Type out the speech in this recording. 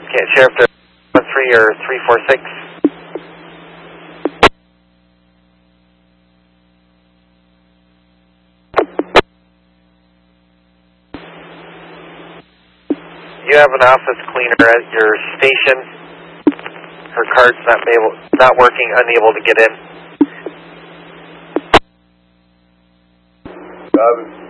Okay, Sheriff, 3 or 346. You have an office cleaner at your station. Her card's not working, unable to get in.